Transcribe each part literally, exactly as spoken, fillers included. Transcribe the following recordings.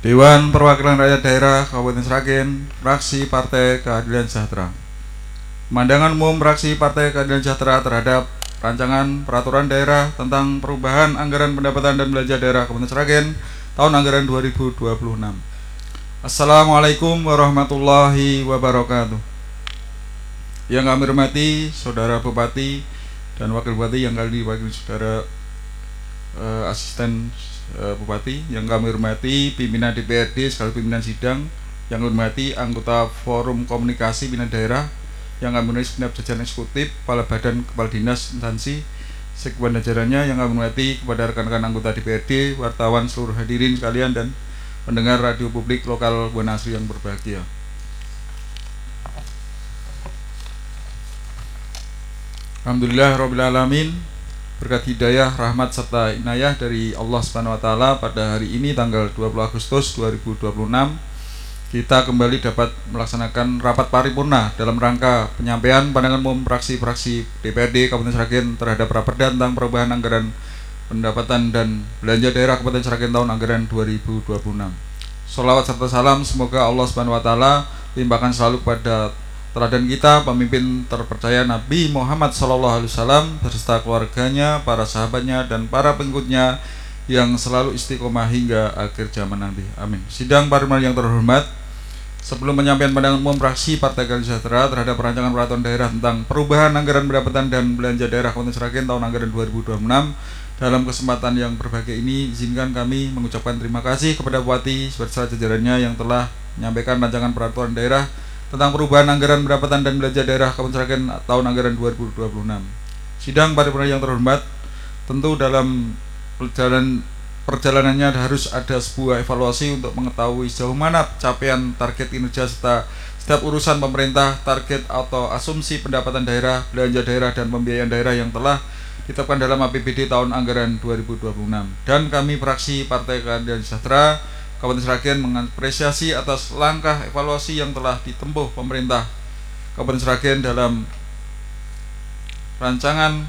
Dewan Perwakilan Rakyat Daerah Kabupaten Sragen, fraksi Partai Keadilan Sejahtera. Pemandangan umum fraksi Partai Keadilan Sejahtera terhadap rancangan peraturan daerah tentang perubahan anggaran pendapatan dan belanja daerah Kabupaten Sragen tahun anggaran dua ribu dua puluh enam. Assalamualaikum warahmatullahi wabarakatuh. Yang kami hormati Saudara Bupati dan Wakil Bupati, yang kali diwakili Saudara uh, Asisten uh, Bupati, yang kami hormati pimpinan D P R D sekaligus pimpinan sidang, yang kami hormati anggota Forum Komunikasi Pimpinan Daerah, yang kami hormati segenap jajaran eksekutif, kepala badan, kepala dinas, instansi, sekuen jajarannya, yang kami hormati kepada rekan-rekan anggota D P R D, wartawan, seluruh hadirin sekalian, dan pendengar radio publik lokal Buana Asri yang berbahagia. Alhamdulillah Rabbil Alamin, berkat hidayah, rahmat, serta inayah dari Allah Subhanahu Wa Taala, pada hari ini tanggal dua puluh Agustus dua ribu dua puluh enam kita kembali dapat melaksanakan rapat paripurna dalam rangka penyampaian pandangan umum fraksi-fraksi D P R D Kabupaten Sragen terhadap raperda tentang perubahan anggaran pendapatan dan belanja daerah Kabupaten Sragen tahun anggaran dua ribu dua puluh enam. Sholawat serta salam semoga Allah Subhanahu Wa Taala limpahkan selalu kepada teladan kita, pemimpin terpercaya Nabi Muhammad Shallallahu Alaihi Wasallam beserta keluarganya, para sahabatnya, dan para pengikutnya yang selalu istiqomah hingga akhir zaman nanti. Amin. Sidang paripurna yang terhormat, sebelum menyampaikan pandangan umum fraksi Partai Keadilan Sejahtera terhadap rancangan peraturan daerah tentang perubahan anggaran pendapatan dan belanja daerah Kabupaten Sragen tahun anggaran dua ribu dua puluh enam, dalam kesempatan yang berbahagia ini izinkan kami mengucapkan terima kasih kepada Bupati beserta jajarannya yang telah menyampaikan rancangan peraturan daerah tentang perubahan anggaran pendapatan dan belanja daerah Kabupaten Sragen tahun anggaran dua ribu dua puluh enam. Sidang paripurna yang terhormat, tentu dalam perjalanan perjalanannya harus ada sebuah evaluasi untuk mengetahui sejauh mana capaian target kinerja serta setiap urusan pemerintah, target atau asumsi pendapatan daerah, belanja daerah, dan pembiayaan daerah yang telah ditetapkan dalam A P B D tahun anggaran dua ribu dua puluh enam. Dan kami fraksi Partai Keadilan Sejahtera Kabupaten Sragen mengapresiasi atas langkah evaluasi yang telah ditempuh pemerintah Kabupaten Sragen dalam rancangan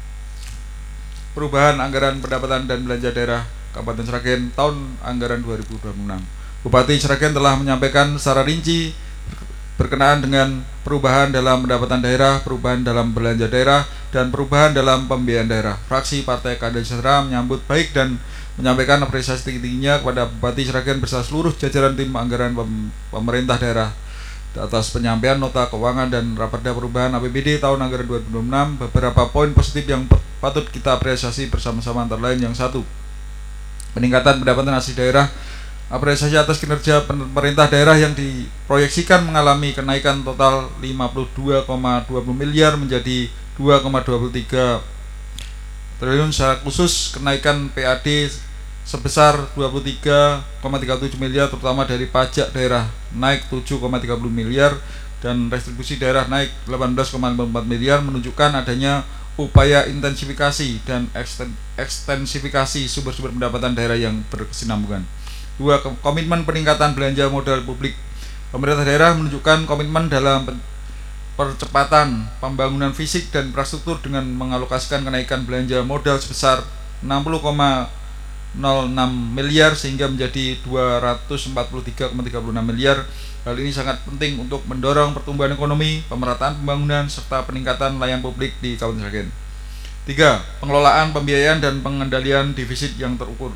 perubahan anggaran pendapatan dan belanja daerah Kabupaten Sragen tahun anggaran dua ribu dua puluh enam. Bupati Sragen telah menyampaikan secara rinci berkenaan dengan perubahan dalam pendapatan daerah, perubahan dalam belanja daerah, dan perubahan dalam pembiayaan daerah. Fraksi Partai Keadilan Sejahtera menyambut baik dan menyampaikan apresiasi tinggi-tingginya kepada Bupati Sragen beserta seluruh jajaran tim anggaran pem pemerintah daerah atas penyampaian nota keuangan dan raperda perubahan A P B D tahun anggaran dua ribu dua puluh enam. Beberapa poin positif yang patut kita apresiasi bersama-sama antara lain: yang satu, peningkatan pendapatan asli daerah. Apresiasi atas kinerja pemerintah daerah yang diproyeksikan mengalami kenaikan total lima puluh dua koma dua puluh miliar menjadi dua koma dua puluh tiga triliun. Secara khusus kenaikan P A D sebesar dua puluh tiga koma tiga puluh tujuh miliar, terutama dari pajak daerah naik tujuh koma tiga puluh miliar dan restribusi daerah naik delapan belas koma lima puluh empat miliar, menunjukkan adanya upaya intensifikasi dan ekstensifikasi sumber-sumber pendapatan daerah yang berkesinambungan. Dua, komitmen peningkatan belanja modal publik. Pemerintah daerah menunjukkan komitmen dalam percepatan pembangunan fisik dan infrastruktur dengan mengalokasikan kenaikan belanja modal sebesar enam puluh koma nol enam miliar sehingga menjadi dua ratus empat puluh tiga koma tiga puluh enam miliar. Hal ini sangat penting untuk mendorong pertumbuhan ekonomi, pemerataan pembangunan, serta peningkatan layanan publik di Kabupaten Sragen. Tiga, pengelolaan, pembiayaan, dan pengendalian defisit yang terukur.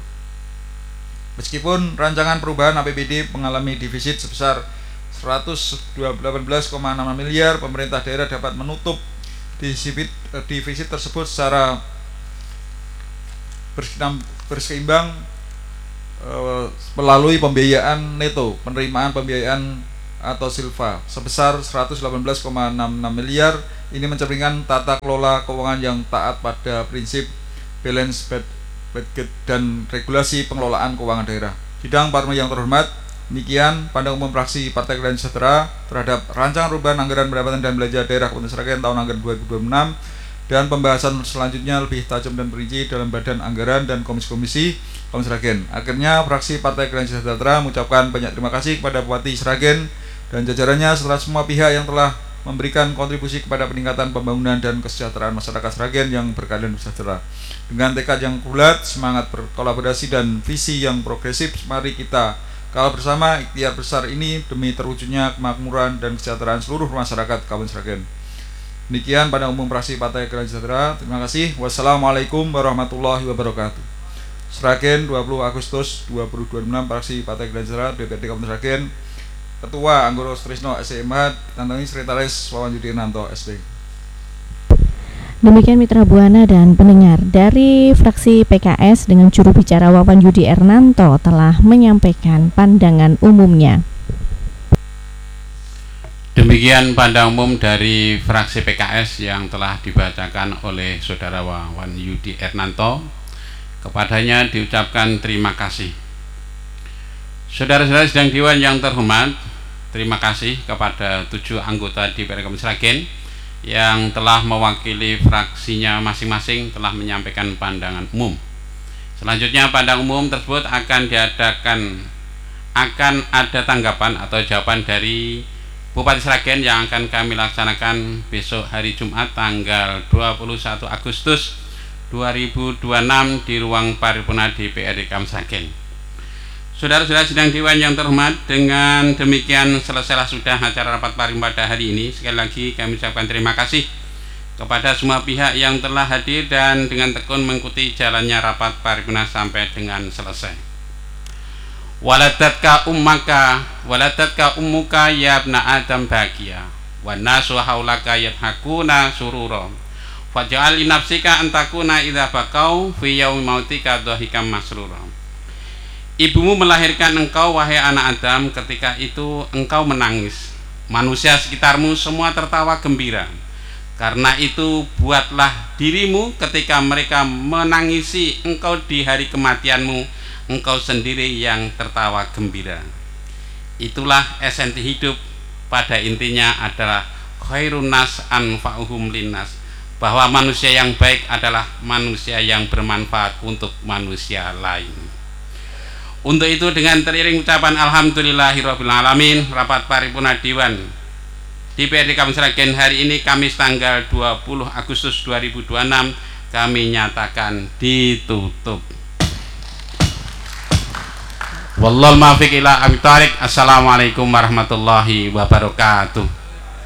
Meskipun rancangan perubahan A P B D mengalami defisit sebesar seratus delapan belas koma enam miliar, pemerintah daerah dapat menutup defisit, defisit tersebut secara berseimbang e, melalui pembiayaan neto, penerimaan pembiayaan atau silva sebesar seratus delapan belas koma enam enam miliar. Ini mencerminkan tata kelola keuangan yang taat pada prinsip balance budget dan regulasi pengelolaan keuangan daerah. Sidang paripurna yang terhormat, demikian pandangan umum fraksi Partai Keadilan Sejahtera terhadap rancangan perubahan anggaran pendapatan dan belanja daerah Kabupaten Sragen tahun anggaran dua ribu dua puluh enam, dan pembahasan selanjutnya lebih tajam dan perinci dalam badan anggaran dan komisi-komisi Kabupaten Sragen. Akhirnya fraksi Partai Keadilan Sejahtera mengucapkan banyak terima kasih kepada Bupati Sragen dan jajarannya serta semua pihak yang telah memberikan kontribusi kepada peningkatan pembangunan dan kesejahteraan masyarakat Sragen yang berkeadilan sejahtera. Dengan tekad yang bulat, semangat berkolaborasi, dan visi yang progresif, mari kita Kalau bersama ikhtiar besar ini demi terwujudnya kemakmuran dan kesejahteraan seluruh masyarakat Kabupaten Sragen. Demikian pada umum fraksi Partai Keadilan Sejahtera. Terima kasih. Wassalamualaikum warahmatullahi wabarakatuh. Sragen dua puluh Agustus dua ribu dua puluh enam, fraksi Partai Keadilan Sejahtera D P R D Kabupaten Sragen. Ketua Anggoro Strisno S M H, ditantangi Sekretaris Wawan Yudi Ernanto S P. Demikian Mitra Buana dan pendengar, dari fraksi P K S dengan juru bicara Wawan Yudi Ernanto telah menyampaikan pandangan umumnya. Demikian pandangan umum dari fraksi P K S yang telah dibacakan oleh Saudara Wawan Yudi Ernanto. Kepadanya diucapkan terima kasih. Saudara-saudara sidang Dewan yang terhormat, terima kasih kepada tujuh anggota D P R D Kabupaten Sragen yang telah mewakili fraksinya masing-masing telah menyampaikan pandangan umum. Selanjutnya pandangan umum tersebut akan diadakan akan ada tanggapan atau jawaban dari Bupati Sragen yang akan kami laksanakan besok hari Jumat tanggal dua puluh satu Agustus dua ribu dua puluh enam di ruang paripurna D P R D Kabupaten Sragen. Saudara-saudara sidang Dewan yang terhormat, dengan demikian selesailah sudah acara rapat paripurna pada hari ini. Sekali lagi kami ucapkan terima kasih kepada semua pihak yang telah hadir dan dengan tekun mengikuti jalannya rapat paripurna sampai dengan selesai. Waladatka ummaka waladatka ummuka ya ibna adam bahagia wa nasu haulaka yadhakuna surura faj'al li nafsika antakuna idza bakau fi yaumi mautika dhahikam masrura. Ibumu melahirkan engkau wahai anak Adam, ketika itu engkau menangis, manusia sekitarmu semua tertawa gembira. Karena itu buatlah dirimu ketika mereka menangisi engkau di hari kematianmu, engkau sendiri yang tertawa gembira. Itulah esensi hidup, pada intinya adalah khairun nas anfa'uhum linnas, bahwa manusia yang baik adalah manusia yang bermanfaat untuk manusia lain. Untuk itu dengan teriring ucapan alhamdulillahirabbil alamin, rapat paripurna Dewan D P R D Kabupaten Sragen hari ini Kamis tanggal dua puluh Agustus dua ribu dua puluh enam kami nyatakan ditutup. Wallahul muwaffiq ila aqwamit thoriq. Assalamualaikum warahmatullahi wabarakatuh.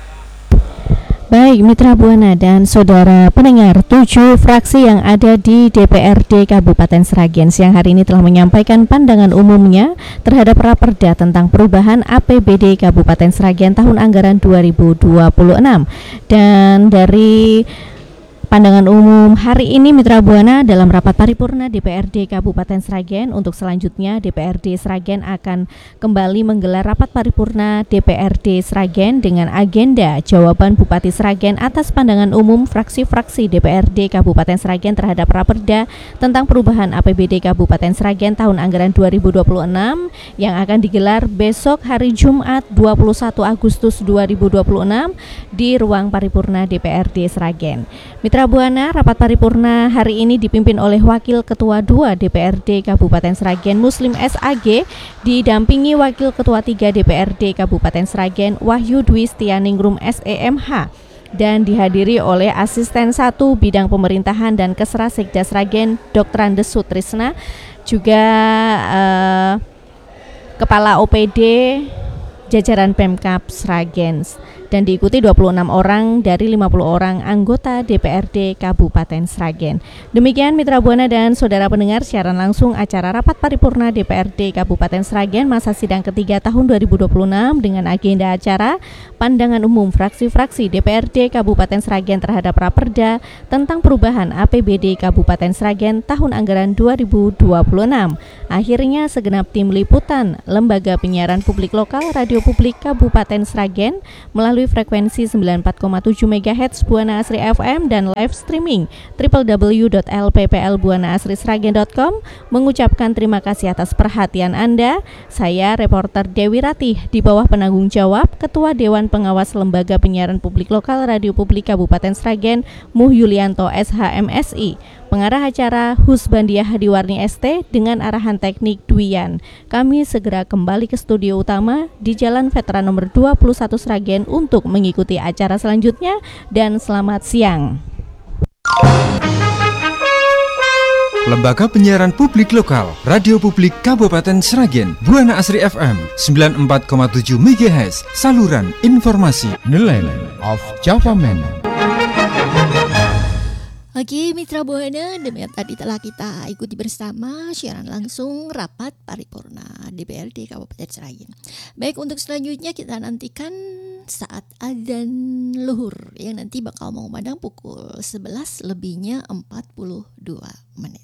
Baik Mitra Buana dan saudara pendengar, tujuh fraksi yang ada di D P R D Kabupaten Sragen siang hari ini telah menyampaikan pandangan umumnya terhadap Raperda tentang perubahan A P B D Kabupaten Sragen tahun anggaran dua ribu dua puluh enam. Dan dari pandangan umum hari ini Mitra Buana dalam rapat paripurna D P R D Kabupaten Sragen, untuk selanjutnya D P R D Sragen akan kembali menggelar rapat paripurna D P R D Sragen dengan agenda jawaban Bupati Sragen atas pandangan umum fraksi-fraksi D P R D Kabupaten Sragen terhadap Raperda tentang perubahan A P B D Kabupaten Sragen tahun anggaran dua ribu dua puluh enam yang akan digelar besok hari Jumat dua puluh satu Agustus dua ribu dua puluh enam di ruang paripurna D P R D Sragen. Mitra Buana, rapat paripurna hari ini dipimpin oleh Wakil Ketua dua D P R D Kabupaten Sragen Muslim S A G, didampingi Wakil Ketua tiga D P R D Kabupaten Sragen Wahyu Dwi Setianingrum S E M H, dan dihadiri oleh Asisten satu Bidang Pemerintahan dan Kesra Sekda Sragen Doktor Andes Sutrisna, juga eh, Kepala O P D jajaran Pemkab Sragen, dan diikuti dua puluh enam orang dari lima puluh orang anggota D P R D Kabupaten Sragen. Demikian Mitra Buana dan saudara pendengar, siaran langsung acara rapat paripurna D P R D Kabupaten Sragen masa sidang ketiga tahun dua ribu dua puluh enam dengan agenda acara pandangan umum fraksi-fraksi D P R D Kabupaten Sragen terhadap Raperda tentang perubahan A P B D Kabupaten Sragen tahun anggaran dua ribu dua puluh enam. Akhirnya segenap tim liputan Lembaga Penyiaran Publik Lokal Radio Publik Kabupaten Sragen melalui frekuensi sembilan puluh empat koma tujuh megahertz Buana Asri F M dan live streaming w w w dot l p p l buana asri sragen dot com mengucapkan terima kasih atas perhatian Anda. Saya reporter Dewi Ratih di bawah penanggung jawab Ketua Dewan Pengawas Lembaga Penyiaran Publik Lokal Radio Publik Kabupaten Sragen Muh Yulianto S H M S I. Pengarah acara Husbandia Hadiwarni S T dengan arahan teknik Dwian. Kami segera kembali ke studio utama di Jalan Veteran nomor dua puluh satu Sragen untuk mengikuti acara selanjutnya, dan selamat siang. Lembaga Penyiaran Publik Lokal Radio Publik Kabupaten Sragen, Buana Asri F M sembilan puluh empat koma tujuh megahertz, saluran informasi Nelayan of Java Man. Oke Mitra Buana, demikian tadi telah kita ikuti bersama siaran langsung rapat paripurna D P R D Kabupaten Sragen. Baik, untuk selanjutnya kita nantikan saat adzan luhur yang nanti bakal mengumandang pukul sebelas lebihnya empat puluh dua menit.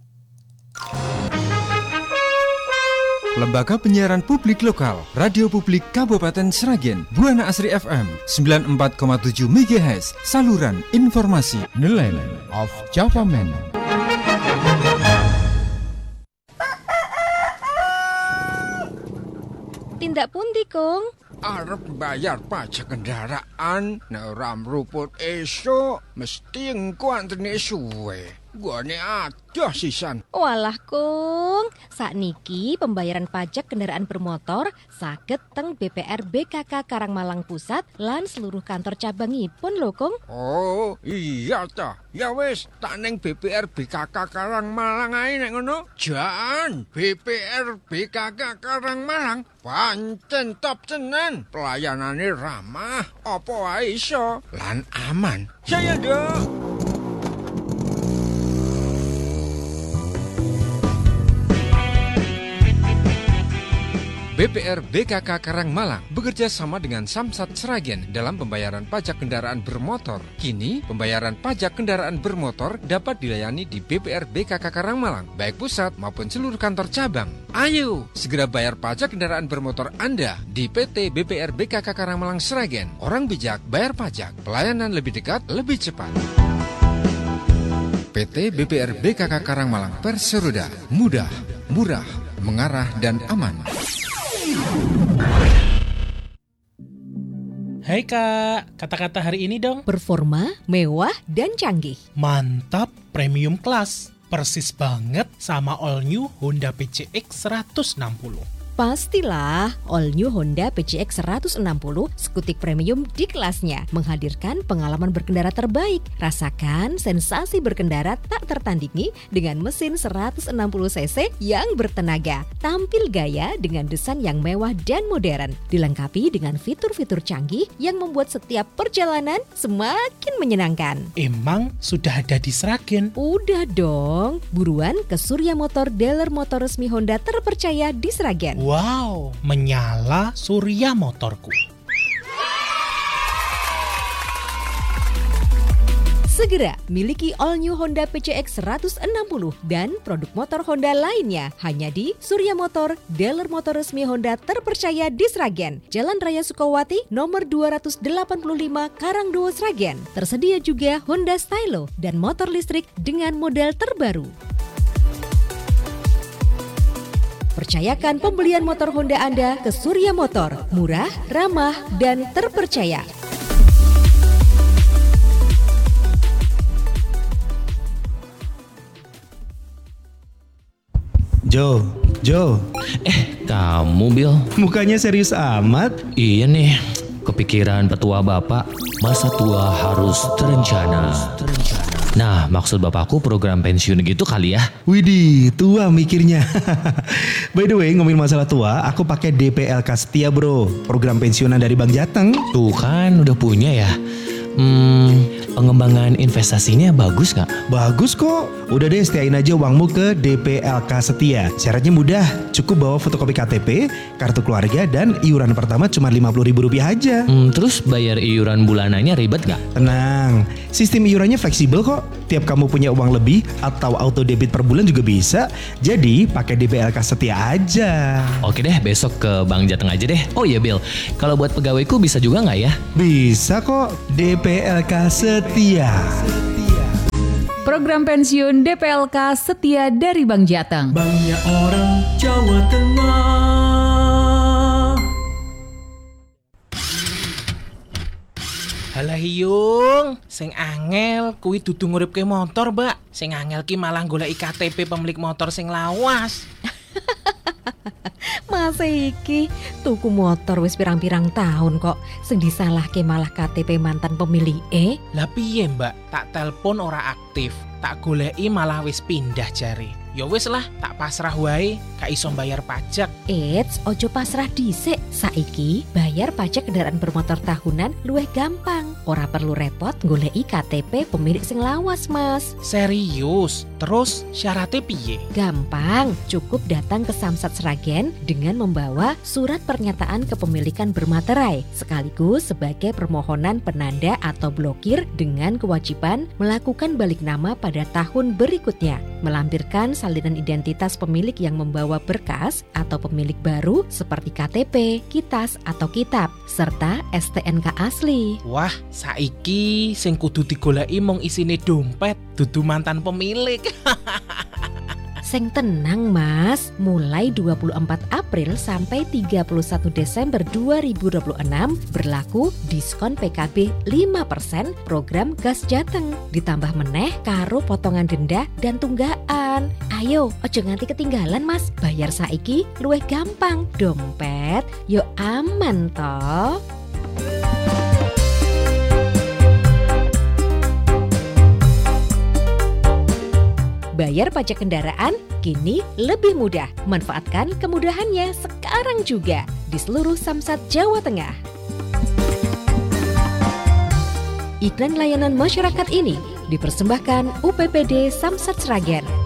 Lembaga Penyiaran Publik Lokal Radio Publik Kabupaten Sragen, Buana Asri F M sembilan puluh empat koma tujuh megahertz, saluran informasi Nelayan of Java Man. Tindak pundi, Kong? Arep bayar pajak kendaraan, neram ruput esok, mesti engko antene suwe. Gua ne adoh sisan. Walah, Kong, sakniki pembayaran pajak kendaraan bermotor saged teng B P R B K K Karangmalang Pusat lan seluruh kantor cabangipun lho, Kong. Oh, iya ta. Ya wis, tak ning B P R B K K Karangmalang ae nek ngono. Jan, B P R B K K Karangmalang pancen top tenan. Pelayanane ramah, apa wae iso lan aman. Saya nduk. B P R B K K Karangmalang bekerja sama dengan Samsat Sragen dalam pembayaran pajak kendaraan bermotor. Kini, pembayaran pajak kendaraan bermotor dapat dilayani di B P R B K K Karangmalang, baik pusat maupun seluruh kantor cabang. Ayo, segera bayar pajak kendaraan bermotor Anda di P T B P R B K K Karangmalang Sragen. Orang bijak bayar pajak, pelayanan lebih dekat, lebih cepat. P T B P R B K K Karangmalang Perseroda, mudah, murah, mengarah dan aman. Hai Kak, kata-kata hari ini dong. Performa, mewah, dan canggih. Mantap, premium class. Persis banget sama all new Honda P C X seratus enam puluh. Pastilah, all new Honda P C X seratus enam puluh skutik premium di kelasnya, menghadirkan pengalaman berkendara terbaik. Rasakan sensasi berkendara tak tertandingi dengan mesin seratus enam puluh cc yang bertenaga. Tampil gaya dengan desain yang mewah dan modern, dilengkapi dengan fitur-fitur canggih yang membuat setiap perjalanan semakin menyenangkan. Emang sudah ada di Sragen? Udah dong, buruan ke Surya Motor, dealer motor resmi Honda terpercaya di Sragen. Wow, menyala Surya Motorku. Segera miliki all new Honda P C X seratus enam puluh dan produk motor Honda lainnya hanya di Surya Motor, dealer motor resmi Honda terpercaya di Sragen, Jalan Raya Sukawati, nomor dua ratus delapan puluh lima, Karangdowo, Sragen. Tersedia juga Honda Stylo dan motor listrik dengan model terbaru. Percayakan pembelian motor Honda Anda ke Surya Motor, murah, ramah, dan terpercaya. Jo, Jo. Eh, kamu Bil? Mukanya serius amat. Iya nih, kepikiran petua bapak. Masa tua harus terencana. Nah, maksud bapakku program pensiun gitu kali ya. Widih, tua mikirnya. By the way, ngomongin masalah tua, aku pakai D P L K Setia bro, program pensiunan dari Bank Jateng. Tuh kan udah punya ya. Hmm, pengembangan investasinya bagus gak? Bagus kok. Udah deh, setiain aja uangmu ke D P L K Setia. Syaratnya mudah, cukup bawa fotokopi K T P, kartu keluarga, dan iuran pertama cuma lima puluh ribu rupiah aja. Hmm, terus bayar iuran bulanannya ribet gak? Tenang, sistem iurannya fleksibel kok. Tiap kamu punya uang lebih atau auto debit per bulan juga bisa. Jadi pakai D P L K Setia aja. Oke deh, besok ke Bank Jateng aja deh. Oh iya Bill, kalau buat pegawaiku bisa juga gak ya? Bisa kok, D P L K Setia. Program pensiun D P L K Setia dari Bank Jateng. Banyak orang Jawa Tengah. Halah Yung, sing angel kuwi dudu nguripke motor, Mbak. Sing angel ki malah goleki K T P pemilik motor sing lawas. Masa iki tuku motor wis pirang-pirang tahun kok sing disalahke malah K T P mantan pemilik e. Lah piye Mbak, tak telpon ora aktif, tak goleki malah wis pindah jare. Ya wis lah, tak pasrah wae, gak iso bayar pajak. Eits, ojo pasrah dhisik. Saiki bayar pajak kendaraan bermotor tahunan luwih gampang. Ora perlu repot goleki K T P pemilik sing lawas, Mas. Serius? Terus syaratnya piye? Gampang, cukup datang ke Samsat Sragen dengan membawa surat pernyataan kepemilikan bermaterai sekaligus sebagai permohonan penanda atau blokir dengan kewajiban melakukan balik nama pada tahun berikutnya, melampirkan salinan identitas pemilik yang membawa berkas atau pemilik baru seperti K T P, kitas atau kitab, serta S T N K asli. Wah, saiki sing kudu digoleki mung isine dompet, dudu mantan pemilik. Sing tenang Mas, mulai dua puluh empat April sampai tiga puluh satu Desember dua ribu dua puluh enam berlaku diskon P K B lima persen program Gas Jateng. Ditambah meneh karo potongan denda dan tunggaan. Ayo, ojo nganti ketinggalan Mas, bayar saiki luwih gampang. Dompet yo aman toh. Bayar pajak kendaraan kini lebih mudah. Manfaatkan kemudahannya sekarang juga di seluruh Samsat Jawa Tengah. Iklan layanan masyarakat ini dipersembahkan U P P D Samsat Sragen.